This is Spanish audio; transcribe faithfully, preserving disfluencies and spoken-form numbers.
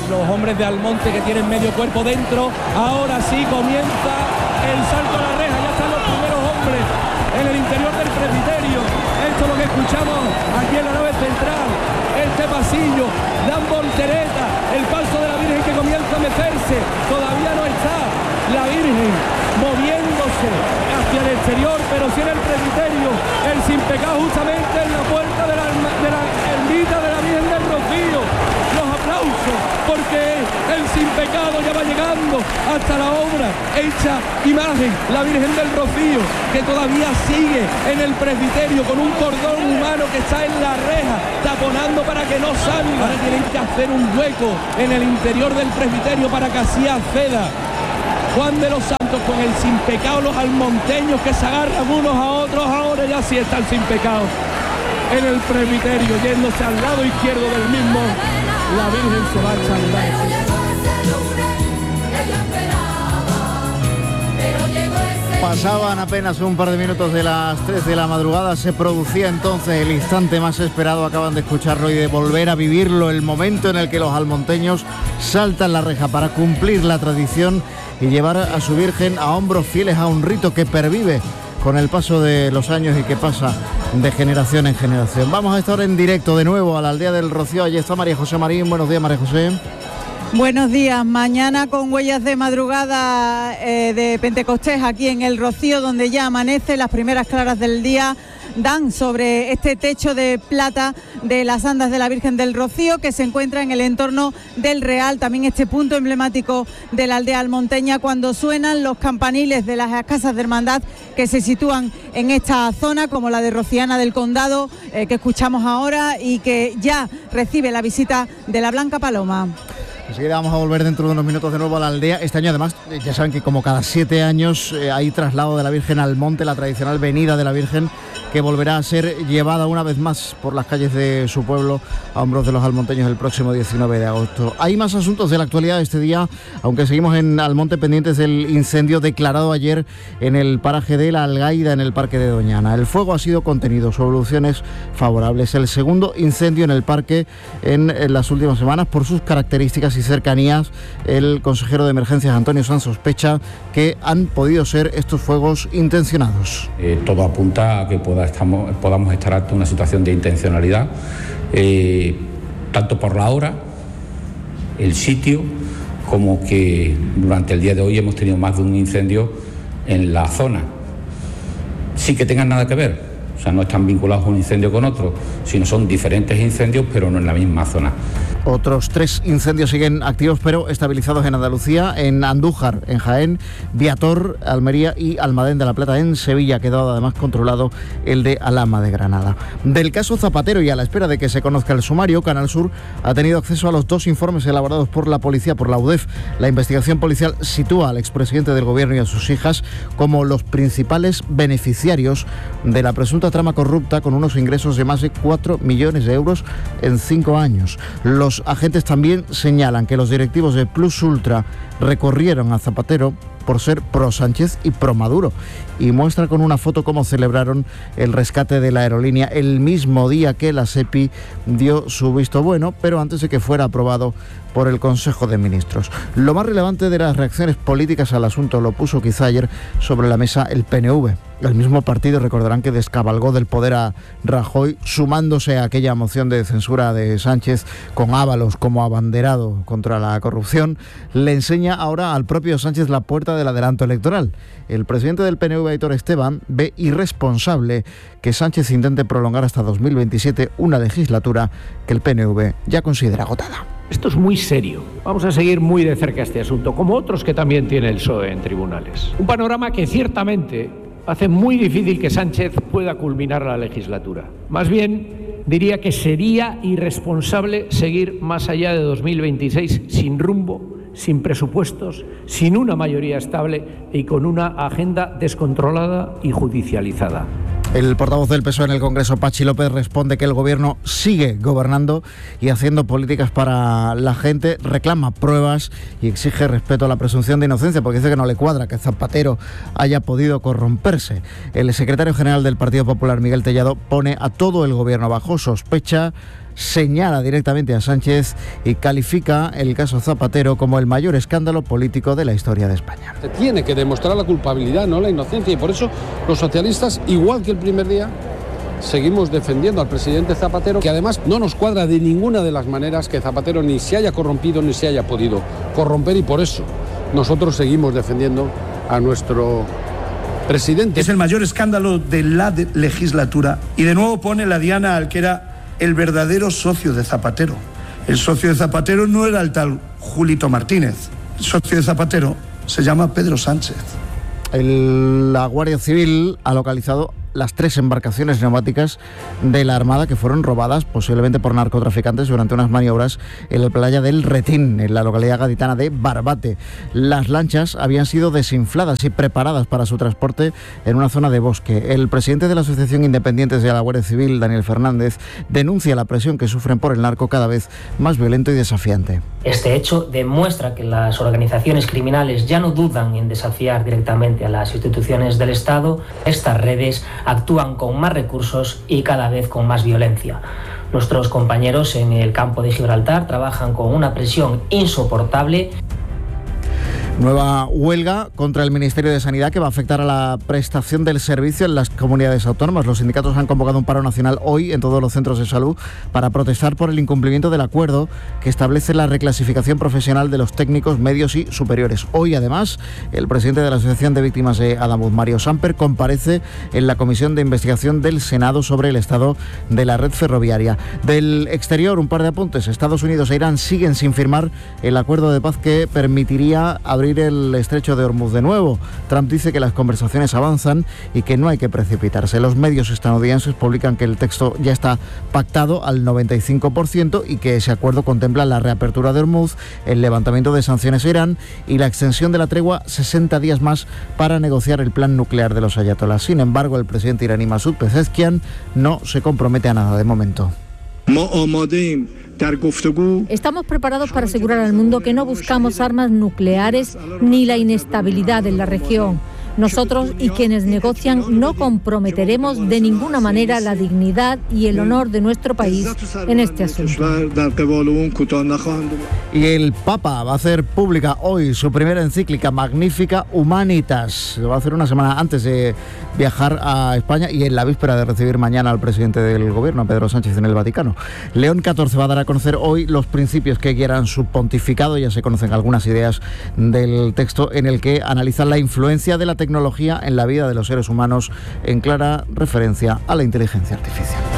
los hombres de Almonte que tienen medio cuerpo dentro. Ahora sí comienza el salto a la reja, ya están los primeros hombres en el interior del presbiterio. Esto es lo que escuchamos aquí en la nave central, este pasillo, dan voltereta, el paso de la Virgen que comienza a mecerse, todavía no está la Virgen moviéndose hacia el exterior, pero sí en el presbiterio, el sin pecado justamente en la puerta de la, de la ermita de la Virgen del Rocío. Los aplausos, porque el sin pecado ya va llegando hasta la obra hecha imagen, la Virgen del Rocío, que todavía sigue en el presbiterio con un cordón humano que está en la reja, taponando para que no salga. Ahora tienen que hacer un hueco en el interior del presbiterio para que así acceda Juan de los Santos con el sin pecado, los almonteños que se agarran unos a otros. Ahora ya sí está el sin pecado en el presbiterio, yéndose al lado izquierdo del mismo. La Virgen se va a echar. Pasaban apenas un par de minutos de las tres de la madrugada, se producía entonces el instante más esperado, acaban de escucharlo y de volver a vivirlo, el momento en el que los almonteños saltan la reja para cumplir la tradición y llevar a su Virgen a hombros fieles a un rito que pervive con el paso de los años y que pasa de generación en generación. Vamos a estar en directo de nuevo a la aldea del Rocío. Allí está María José Marín. Buenos días, María José. Buenos días. Mañana con huellas de madrugada eh, de Pentecostés aquí en el Rocío, donde ya amanece, las primeras claras del día dan sobre este techo de plata de las andas de la Virgen del Rocío, que se encuentra en el entorno del Real, también este punto emblemático de la aldea almonteña, cuando suenan los campaniles de las casas de hermandad que se sitúan en esta zona, como la de Rociana del Condado, eh, que escuchamos ahora y que ya recibe la visita de la Blanca Paloma. Enseguida vamos a volver dentro de unos minutos de nuevo a la aldea. Este año además, ya saben que como cada siete años eh, hay traslado de la Virgen al monte, la tradicional venida de la Virgen, que volverá a ser llevada una vez más por las calles de su pueblo a hombros de los almonteños el próximo diecinueve de agosto. Hay más asuntos de la actualidad de este día, aunque seguimos en Almonte pendientes del incendio declarado ayer en el paraje de La Algaida, en el Parque de Doñana. El fuego ha sido contenido, su evolución es favorable. Es el segundo incendio en el parque en, en las últimas semanas. Por sus características y cercanías, el consejero de emergencias Antonio Sanz sospecha que han podido ser estos fuegos intencionados. Eh, todo apunta a que pueda estamos, podamos estar ante una situación de intencionalidad, eh, tanto por la hora, el sitio, como que durante el día de hoy hemos tenido más de un incendio en la zona. Sí que tengan nada que ver, o sea, no están vinculados un incendio con otro, sino son diferentes incendios, pero no en la misma zona. Otros tres incendios siguen activos, pero estabilizados en Andalucía, en Andújar, en Jaén, Viator, Almería y Almadén de la Plata, en Sevilla. Ha quedado además controlado el de Alhama de Granada. Del caso Zapatero, y a la espera de que se conozca el sumario, Canal Sur ha tenido acceso a los dos informes elaborados por la policía, por la U D E F. La investigación policial sitúa al expresidente del gobierno y a sus hijas como los principales beneficiarios de la presunta trama corrupta, con unos ingresos de más de cuatro millones de euros en cinco años. Los agentes también señalan que los directivos de Plus Ultra recorrieron a Zapatero por ser pro Sánchez y pro Maduro, y muestra con una foto cómo celebraron el rescate de la aerolínea el mismo día que la SEPI dio su visto bueno, pero antes de que fuera aprobado por el Consejo de Ministros. Lo más relevante de las reacciones políticas al asunto lo puso quizá ayer sobre la mesa el P N V. El mismo partido, recordarán, que descabalgó del poder a Rajoy, sumándose a aquella moción de censura de Sánchez con Ábalos como abanderado contra la corrupción, le enseña ahora al propio Sánchez la puerta del adelanto electoral. El presidente del P N V, Aitor Esteban, ve irresponsable que Sánchez intente prolongar hasta dos mil veintisiete una legislatura que el P N V ya considera agotada. Esto es muy serio. Vamos a seguir muy de cerca este asunto, como otros que también tiene el P S O E en tribunales. Un panorama que ciertamente hace muy difícil que Sánchez pueda culminar la legislatura. Más bien, diría que sería irresponsable seguir más allá de dos mil veintiséis sin rumbo, sin presupuestos, sin una mayoría estable y con una agenda descontrolada y judicializada. El portavoz del P S O E en el Congreso, Pachi López, responde que el gobierno sigue gobernando y haciendo políticas para la gente, reclama pruebas y exige respeto a la presunción de inocencia, porque dice que no le cuadra que Zapatero haya podido corromperse. El secretario general del Partido Popular, Miguel Tellado, pone a todo el gobierno bajo sospecha. señala directamente a Sánchez y califica el caso Zapatero como el mayor escándalo político de la historia de España. Se tiene que demostrar la culpabilidad, no la inocencia, y por eso los socialistas, igual que el primer día, seguimos defendiendo al presidente Zapatero, que además no nos cuadra de ninguna de las maneras que Zapatero ni se haya corrompido ni se haya podido corromper, y por eso nosotros seguimos defendiendo a nuestro presidente. Es el mayor escándalo de la de legislatura y de nuevo pone la diana al que era el verdadero socio de Zapatero. El socio de Zapatero no era el tal Julito Martínez. El socio de Zapatero se llama Pedro Sánchez. El, la Guardia Civil ha localizado las tres embarcaciones neumáticas de la Armada que fueron robadas posiblemente por narcotraficantes durante unas maniobras en la playa del Retín, en la localidad gaditana de Barbate. Las lanchas habían sido desinfladas y preparadas para su transporte en una zona de bosque. El presidente de la Asociación Independientes de la Guardia Civil, Daniel Fernández, denuncia la presión que sufren por el narco cada vez más violento y desafiante. Este hecho demuestra que las organizaciones criminales ya no dudan en desafiar directamente a las instituciones del Estado. Estas redes actúan con más recursos y cada vez con más violencia. Nuestros compañeros en el campo de Gibraltar trabajan con una presión insoportable. Nueva huelga contra el Ministerio de Sanidad que va a afectar a la prestación del servicio en las comunidades autónomas. Los sindicatos han convocado un paro nacional hoy en todos los centros de salud para protestar por el incumplimiento del acuerdo que establece la reclasificación profesional de los técnicos medios y superiores. Hoy, además, el presidente de la Asociación de Víctimas de Adamuz, Mario Samper, comparece en la Comisión de Investigación del Senado sobre el estado de la red ferroviaria. Del exterior, un par de apuntes. Estados Unidos e Irán siguen sin firmar el acuerdo de paz que permitiría abrir el estrecho de Hormuz de nuevo. Trump dice que las conversaciones avanzan y que no hay que precipitarse. Los medios estadounidenses publican que el texto ya está pactado al noventa y cinco por ciento y que ese acuerdo contempla la reapertura de Hormuz, el levantamiento de sanciones a Irán y la extensión de la tregua sesenta días más para negociar el plan nuclear de los ayatolás. Sin embargo, el presidente iraní Masoud Pezeshkian no se compromete a nada de momento. Estamos preparados para asegurar al mundo que no buscamos armas nucleares ni la inestabilidad en la región. Nosotros y quienes negocian no comprometeremos de ninguna manera la dignidad y el honor de nuestro país en este asunto. Y el Papa va a hacer pública hoy su primera encíclica Magnificat Humanitas. Lo va a hacer una semana antes de viajar a España y en la víspera de recibir mañana al presidente del gobierno, Pedro Sánchez, en el Vaticano. León catorce va a dar a conocer hoy los principios que guiarán su pontificado. Ya se conocen algunas ideas del texto en el que analiza la influencia de la tecnología en la vida de los seres humanos, en clara referencia a la inteligencia artificial.